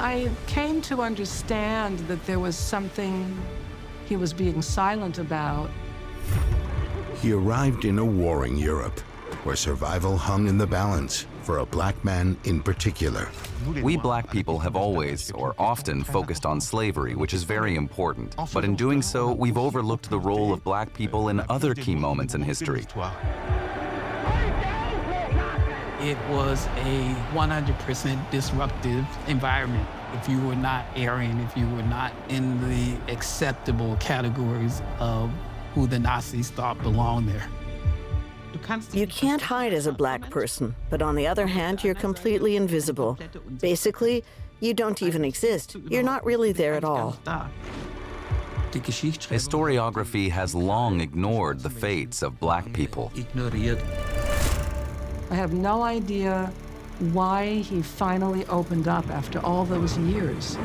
I came to understand that there was something he was being silent about. He arrived in a warring Europe, where survival hung in the balance for a black man in particular. We black people have always, or often, focused on slavery, which is very important. But in doing so, we've overlooked the role of black people in other key moments in history. It was a 100% disruptive environment. If you were not Aryan, if you were not in the acceptable categories of who the Nazis thought belonged there. You can't hide as a black person, but on the other hand, you're completely invisible. Basically, you don't even exist. You're not really there at all. Historiography has long ignored the fates of black people. I have no idea why he finally opened up after all those years.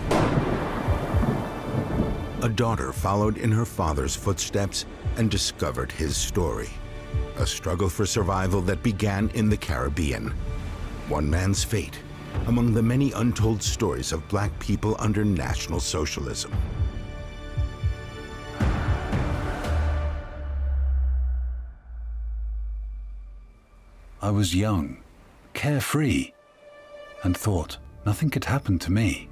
A daughter followed in her father's footsteps and discovered his story. A struggle for survival that began in the Caribbean. One man's fate among the many untold stories of black people under National Socialism. I was young, carefree, and thought nothing could happen to me.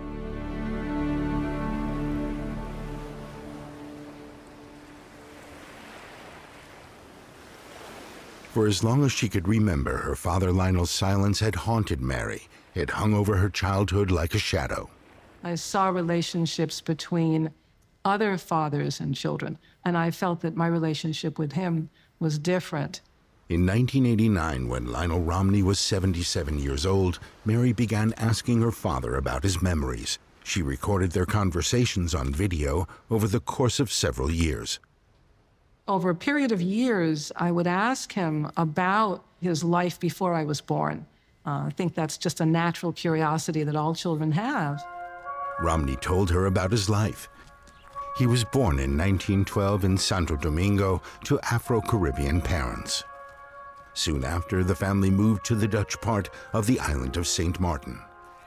For as long as she could remember, her father Lionel's silence had haunted Mary. It hung over her childhood like a shadow. I saw relationships between other fathers and children, and I felt that my relationship with him was different. In 1989, when Lionel Romney was 77 years old, Mary began asking her father about his memories. She recorded their conversations on video over the course of several years. Over a period of years, I would ask him about his life before I was born. I think that's just a natural curiosity that all children have. Romney told her about his life. He was born in 1912 in Santo Domingo to Afro-Caribbean parents. Soon after, the family moved to the Dutch part of the island of St. Martin.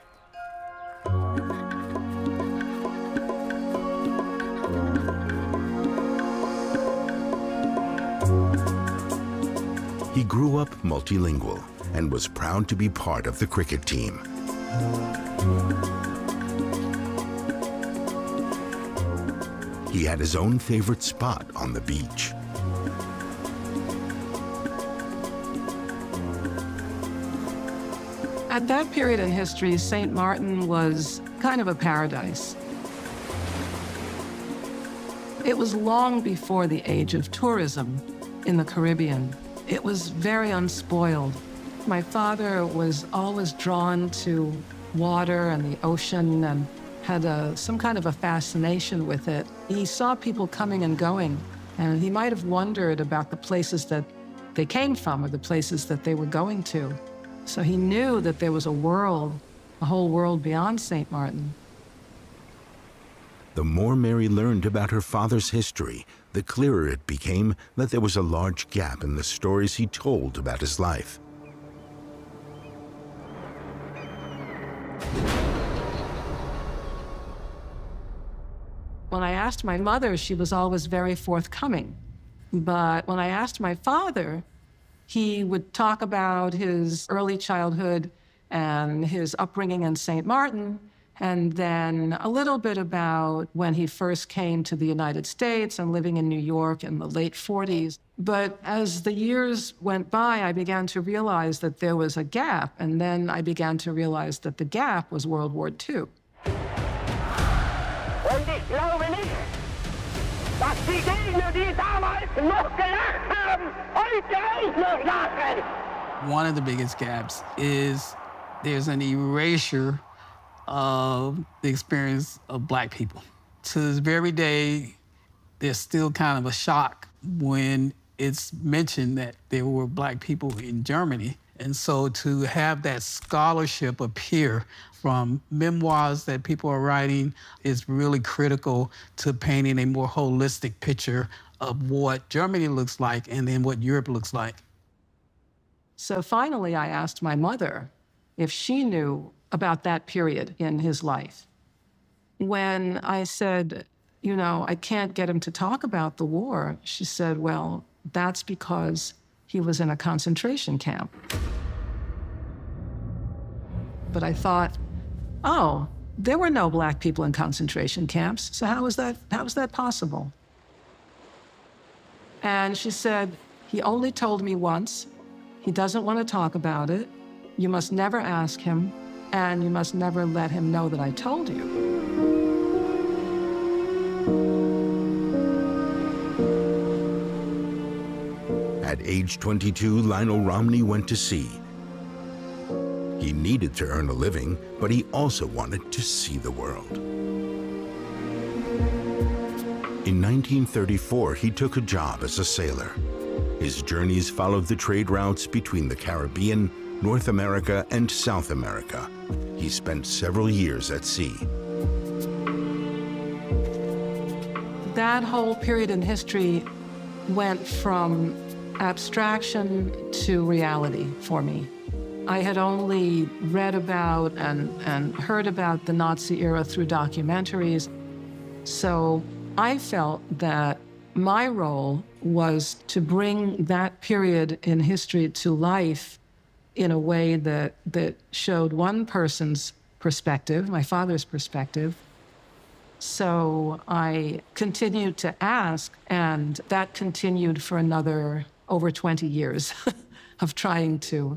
He grew up multilingual and was proud to be part of the cricket team. He had his own favorite spot on the beach. At that period in history, St. Martin was kind of a paradise. It was long before the age of tourism in the Caribbean. It was very unspoiled. My father was always drawn to water and the ocean and had some kind of a fascination with it. He saw people coming and going, and he might have wondered about the places that they came from or the places that they were going to. So he knew that there was a world, a whole world beyond St. Martin. The more Mary learned about her father's history, the clearer it became that there was a large gap in the stories he told about his life. When I asked my mother, she was always very forthcoming. But when I asked my father, he would talk about his early childhood and his upbringing in St. Martin, and then a little bit about when he first came to the United States and living in New York in the late 40s. But as the years went by, I began to realize that there was a gap, and then I began to realize that the gap was World War II. Und ich glaube nicht, dass die Gegner, die damals noch gelacht haben, heute auch noch lachen. One of the biggest gaps is there's an erasure of the experience of black people. To this very day, there's still kind of a shock when it's mentioned that there were black people in Germany. And so to have that scholarship appear from memoirs that people are writing is really critical to painting a more holistic picture of what Germany looks like and then what Europe looks like. So finally, I asked my mother if she knew about that period in his life. When I said, I can't get him to talk about the war, she said, well, that's because he was in a concentration camp. But I thought, oh, there were no black people in concentration camps, so how was that possible? And she said, he only told me once. He doesn't want to talk about it. You must never ask him, and you must never let him know that I told you. At age 22, Lionel Romney went to sea. He needed to earn a living, but he also wanted to see the world. In 1934, he took a job as a sailor. His journeys followed the trade routes between the Caribbean, North America, and South America. He spent several years at sea. That whole period in history went from abstraction to reality for me. I had only read about and heard about the Nazi era through documentaries, so I felt that my role was to bring that period in history to life in a way that showed one person's perspective, my father's perspective. So I continued to ask, and that continued for another over 20 years of trying to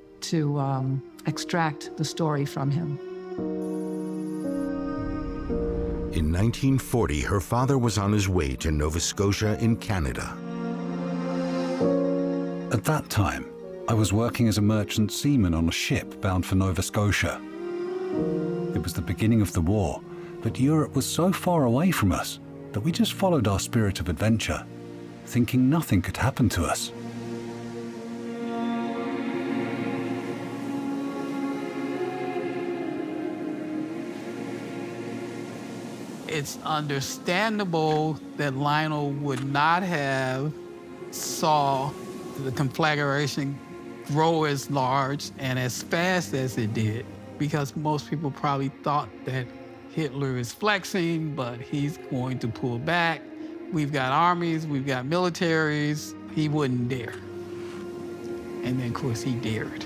extract the story from him. In 1940, her father was on his way to Nova Scotia in Canada. At that time, I was working as a merchant seaman on a ship bound for Nova Scotia. It was the beginning of the war, but Europe was so far away from us that we just followed our spirit of adventure, thinking nothing could happen to us. It's understandable that Lionel would not have saw the conflagration grow as large and as fast as it did, because most people probably thought that Hitler is flexing, but he's going to pull back. We've got armies, we've got militaries. He wouldn't dare. And then, of course, he dared.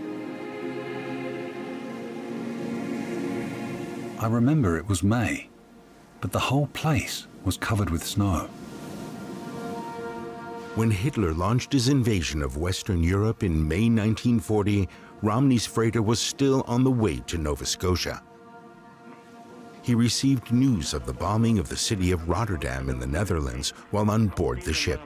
I remember it was May, but the whole place was covered with snow. When Hitler launched his invasion of Western Europe in May 1940, Romney's freighter was still on the way to Nova Scotia. He received news of the bombing of the city of Rotterdam in the Netherlands while on board the ship.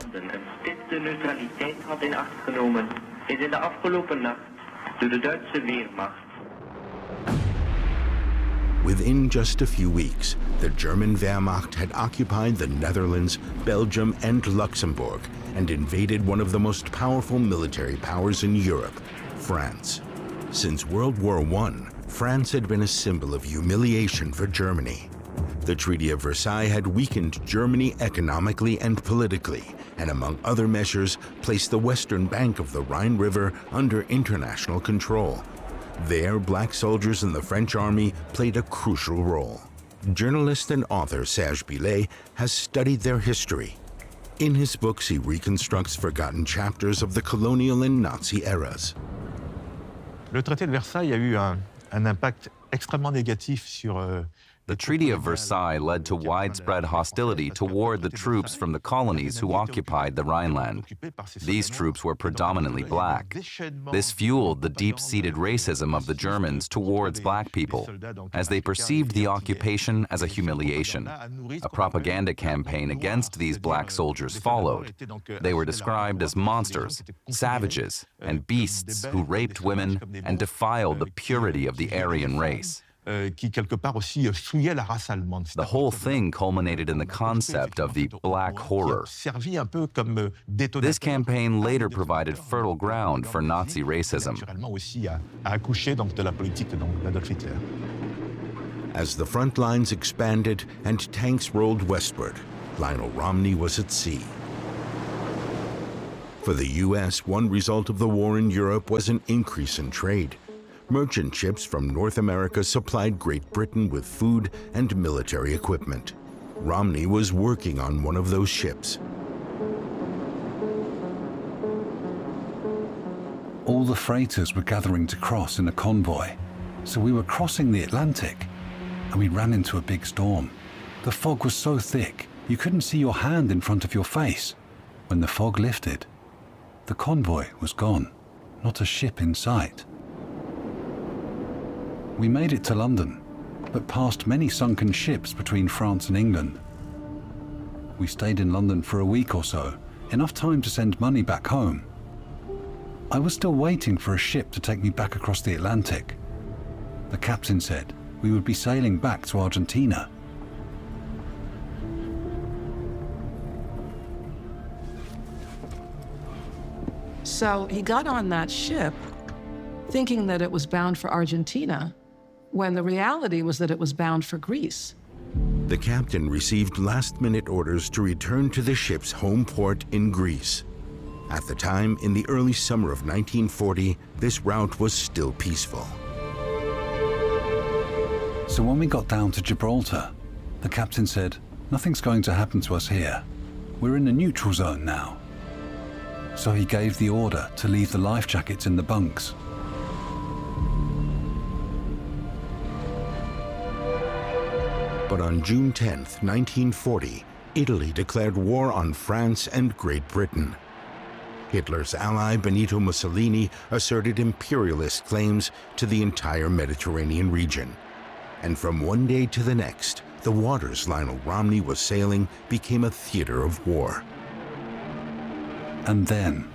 Within just a few weeks, the German Wehrmacht had occupied the Netherlands, Belgium, and Luxembourg and invaded one of the most powerful military powers in Europe, France. Since World War I, France had been a symbol of humiliation for Germany. The Treaty of Versailles had weakened Germany economically and politically, and among other measures, placed the western bank of the Rhine River under international control. There, black soldiers in the French army played a crucial role. Journalist and author Serge Billet has studied their history. In his books, he reconstructs forgotten chapters of the colonial and Nazi eras. Le traité de Versailles a eu un impact extrêmement négatif sur The Treaty of Versailles led to widespread hostility toward the troops from the colonies who occupied the Rhineland. These troops were predominantly black. This fueled the deep-seated racism of the Germans towards black people, as they perceived the occupation as a humiliation. A propaganda campaign against these black soldiers followed. They were described as monsters, savages, and beasts who raped women and defiled the purity of the Aryan race. qui quelque part aussi souillait la race allemande. The whole thing culminated in the concept of the Black Horror. Servi un peu comme détonateur. This campaign later provided fertile ground for Nazi racism. Naturellement aussi à accoucher donc de la politique d'Adolf Hitler. As the front lines expanded and tanks rolled westward, Lionel Romney was at sea. For the U.S., one result of the war in Europe was an increase in trade. merchant ships from North America supplied Great Britain with food and military equipment. Romney was working on one of those ships. All the freighters were gathering to cross in a convoy, so we were crossing the Atlantic, and we ran into a big storm. The fog was so thick, you couldn't see your hand in front of your face. When the fog lifted, the convoy was gone, not a ship in sight. We made it to London, but passed many sunken ships between France and England. We stayed in London for a week or so, enough time to send money back home. I was still waiting for a ship to take me back across the Atlantic. The captain said we would be sailing back to Argentina. So he got on that ship thinking that it was bound for Argentina, when the reality was that it was bound for Greece. The captain received last-minute orders to return to the ship's home port in Greece. At the time, in the early summer of 1940, this route was still peaceful. So when we got down to Gibraltar, the captain said, "Nothing's going to happen to us here. We're in the neutral zone now." So he gave the order to leave the life jackets in the bunks. But on June 10, 1940, Italy declared war on France and Great Britain. Hitler's ally Benito Mussolini asserted imperialist claims to the entire Mediterranean region. And from one day to the next, the waters Lionel Romney was sailing became a theater of war. And then,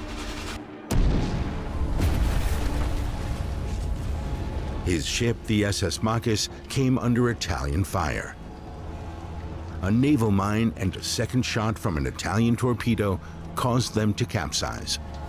his ship, the SS Macis, came under Italian fire. A naval mine and a second shot from an Italian torpedo caused them to capsize.